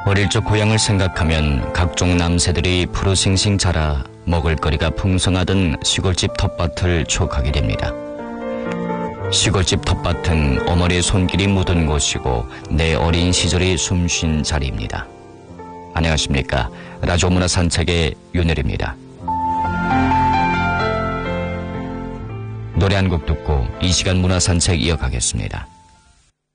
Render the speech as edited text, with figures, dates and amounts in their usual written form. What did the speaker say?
어릴 적 고향을 생각하면 각종 남새들이 푸르싱싱 자라 먹을거리가 풍성하던 시골집 텃밭을 추억하게 됩니다. 시골집 텃밭은 어머니의 손길이 묻은 곳이고 내 어린 시절이 숨쉰 자리입니다. 안녕하십니까. 라디오 문화산책의 윤혜리입니다. 노래 한 곡 듣고 이 시간 문화산책 이어가겠습니다.